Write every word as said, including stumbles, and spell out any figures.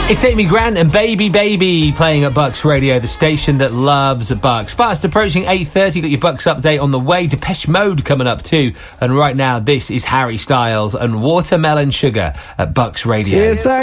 It's Amy Grant and Baby Baby playing at Bucks Radio, the station that loves Bucks. Fast approaching eight thirty, got your Bucks update on the way. Depeche Mode coming up too. And right now, this is Harry Styles and Watermelon Sugar at Bucks Radio. Yes, I